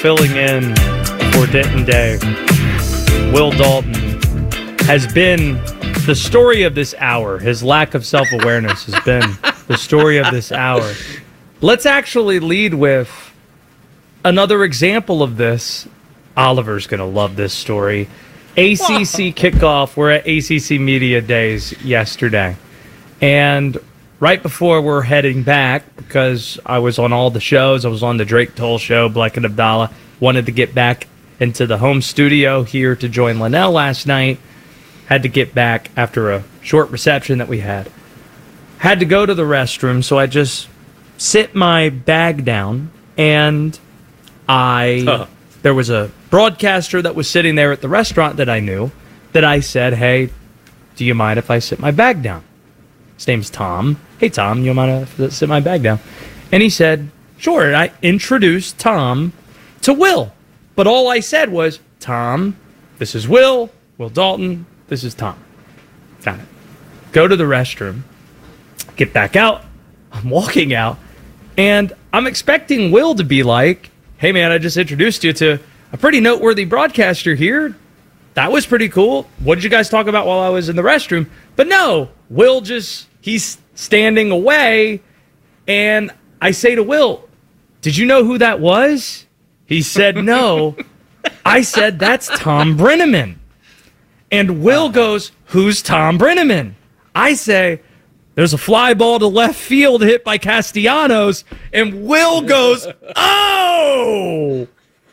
filling in for Denton Day. Will Dalton has been the story of this hour. His lack of self-awareness has been the story of this hour. Let's actually lead with another example of this. Oliver's going to love this story. ACC kickoff. We're at ACC Media Days yesterday. And right before we're heading back, because I was on all the shows, I was on the Drake Toll show, Black and Abdallah, wanted to get back into the home studio here to join Linnell last night. Had to get back after a short reception that we had. Had to go to the restroom, so I just sit my bag down, and there was a broadcaster that was sitting there at the restaurant that I knew, that I said, hey, do you mind if I sit my bag down? His name's Tom. Hey, Tom, you mind if I sit my bag down? And he said, sure. And I introduced Tom to Will. But all I said was, Tom, this is Will Dalton, this is Tom. Got it. Go to the restroom, get back out. I'm walking out, and I'm expecting Will to be like, hey, man, I just introduced you to a pretty noteworthy broadcaster here. That was pretty cool. What did you guys talk about while I was in the restroom? But no, Will he's standing away, and I say to Will, did you know who that was? He said no. I said, that's Tom Brenneman. And Will goes, who's Tom Brenneman? I say, there's a fly ball to left field hit by Castellanos. And Will goes, oh!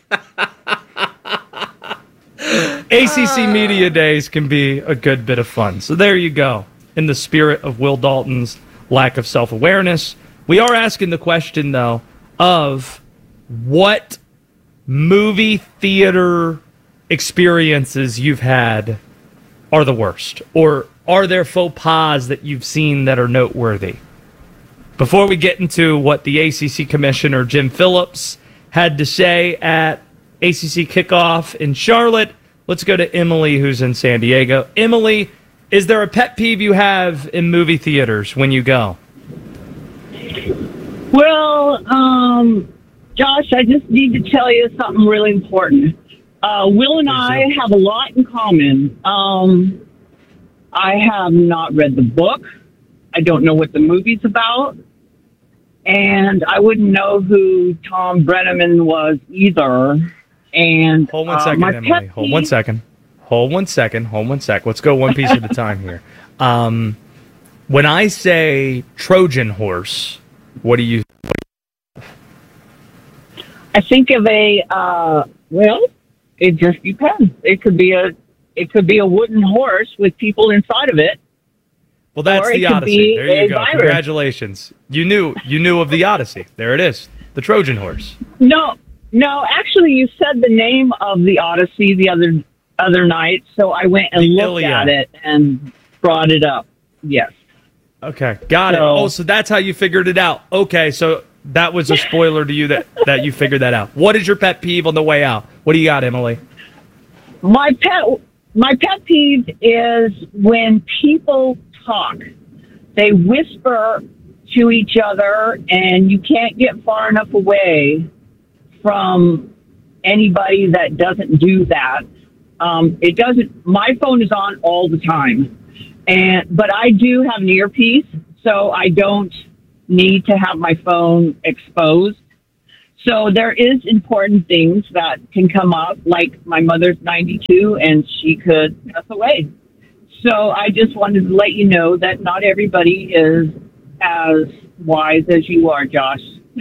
ACC Media Days can be a good bit of fun. So there you go. In the spirit of Will Dalton's lack of self-awareness, we are asking the question, though, of what movie theater experiences you've had are the worst, or are there faux pas that you've seen that are noteworthy? Before we get into what the ACC Commissioner Jim Phillips had to say at ACC Kickoff in Charlotte, let's go to Emily, who's in San Diego. Emily, is there a pet peeve you have in movie theaters when you go? Well, Josh, I just need to tell you something really important. Will and I have a lot in common. I have not read the book. I don't know what the movie's about. And I wouldn't know who Tom Brenneman was either. And hold one second, Emily. Hold one second. Let's go one piece at a time here. When I say Trojan horse, what do you... I think of well, it just depends. It could be a wooden horse with people inside of it. Well, that's the Odyssey. There you go. Virus. Congratulations. You knew of the Odyssey. There it is. The Trojan horse. No, actually you said the name of the Odyssey the other night, so I went and looked at it and brought it up. Yes. Okay. Got it. Oh, so that's how you figured it out. Okay, so that was a spoiler to you that you figured that out. What is your pet peeve on the way out? What do you got, Emily? My pet peeve is when people talk. They whisper to each other, and you can't get far enough away from anybody that doesn't do that. It doesn't. My phone is on all the time, but I do have an earpiece, so I don't need to have my phone exposed. So there is important things that can come up, like my mother's 92 and she could pass away. So I just wanted to let you know that not everybody is as wise as you are, Josh.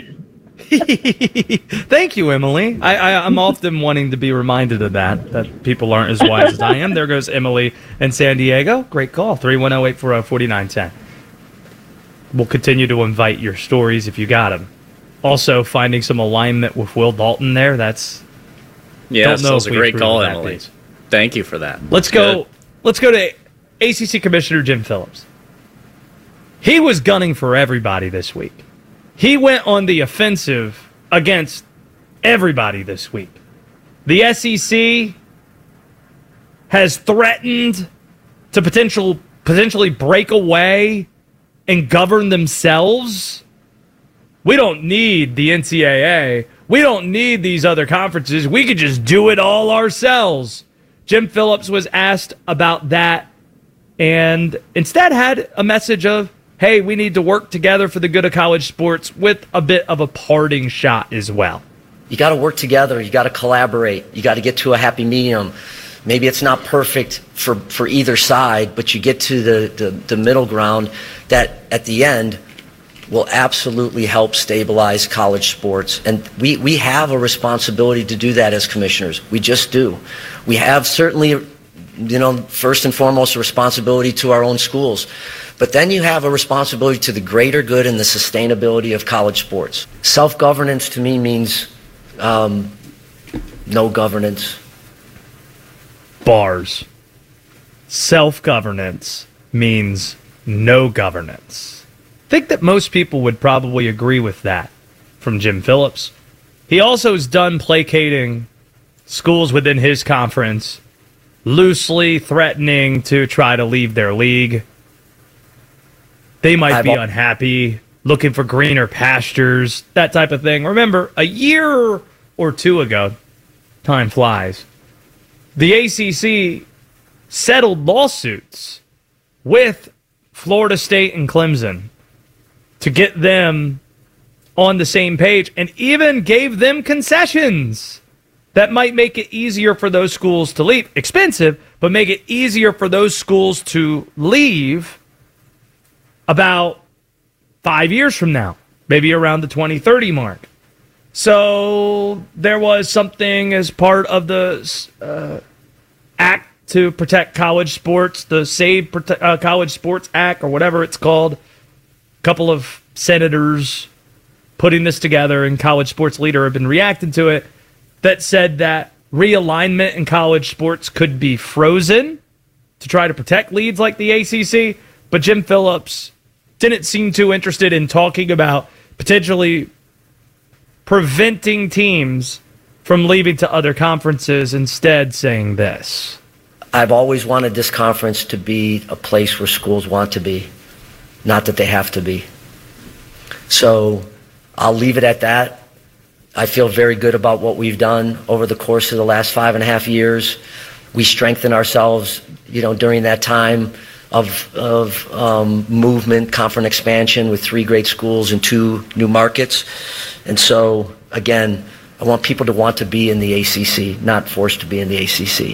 Thank you, Emily. I'm often wanting to be reminded of that people aren't as wise as I am. There goes Emily in San Diego. Great call, 310-840-4910. We'll continue to invite your stories if you got them. Also, finding some alignment with Will Dalton there, that's... Yes, that was a great call, Emily. Thank you for that. Let's go to ACC Commissioner Jim Phillips. He was gunning for everybody this week. He went on the offensive against everybody this week. The SEC has threatened to potentially break away and govern themselves. We don't need the NCAA. We don't need these other conferences. We could just do it all ourselves. Jim Phillips was asked about that and instead had a message of, hey, we need to work together for the good of college sports, with a bit of a parting shot as well. You got to work together. You got to collaborate. You got to get to a happy medium. Maybe it's not perfect for either side, but you get to the middle ground that at the end will absolutely help stabilize college sports. And we have a responsibility to do that as commissioners. We just do. We have certainly, first and foremost, a responsibility to our own schools. But then you have a responsibility to the greater good and the sustainability of college sports. Self-governance to me means no governance. Bars. Self-governance means no governance. I think that most people would probably agree with that from Jim Phillips. He also is done placating schools within his conference, loosely threatening to try to leave their league. They might be unhappy, looking for greener pastures, that type of thing. Remember, a year or two ago, time flies, the ACC settled lawsuits with Florida State and Clemson to get them on the same page, and even gave them concessions that might make it easier for those schools to leave. Expensive, but make it easier for those schools to leave about 5 years from now, maybe around the 2030 mark. So there was something as part of the act to protect college sports, the Save College Sports Act, or whatever it's called. Couple of senators putting this together, and College Sports Leader have been reacting to it, that said that realignment in college sports could be frozen to try to protect leagues like the ACC. But Jim Phillips didn't seem too interested in talking about potentially preventing teams from leaving to other conferences, instead saying this. I've always wanted this conference to be a place where schools want to be. Not that they have to be. So I'll leave it at that. I feel very good about what we've done over the course of the last 5.5 years. We strengthened ourselves, during that time of movement, conference expansion with 3 great schools and 2 new markets. And so, again, I want people to want to be in the ACC, not forced to be in the ACC.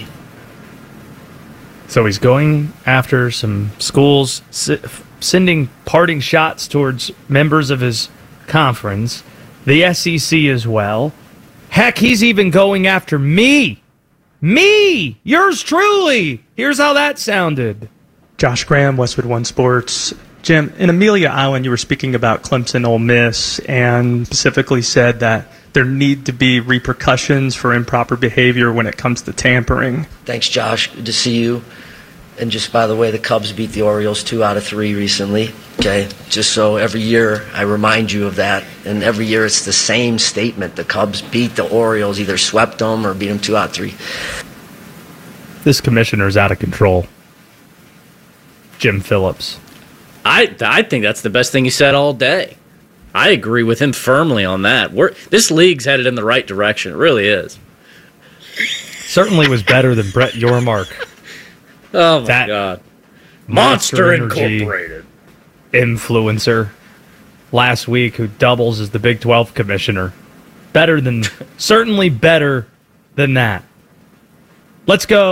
So he's going after some schools, sending parting shots towards members of his conference, the SEC as well. Heck, he's even going after me. Me! Yours truly! Here's how that sounded. Josh Graham, Westwood One Sports. Jim, in Amelia Island, you were speaking about Clemson Ole Miss and specifically said that there need to be repercussions for improper behavior when it comes to tampering. Thanks, Josh. Good to see you. And just by the way, the Cubs beat the Orioles 2 out of 3 recently. Okay, just so every year I remind you of that. And every year it's the same statement. The Cubs beat the Orioles, either swept them or beat them 2 out of 3. This commissioner's out of control. Jim Phillips. I think that's the best thing he said all day. I agree with him firmly on that. This league's headed in the right direction. It really is. Certainly was better than Brett Yormark. Oh, my God. Monster Incorporated. Influencer last week who doubles as the Big 12 commissioner. Certainly better than that. Let's go.